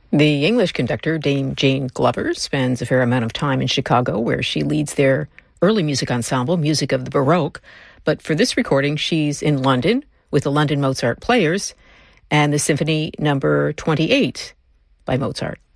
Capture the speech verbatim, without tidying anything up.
The English conductor, Dame Jane Glover, spends a fair amount of time in Chicago, where she leads their early music ensemble, Music of the Baroque. But for this recording, she's in London with the London Mozart Players and the Symphony Number twenty-eight by Mozart.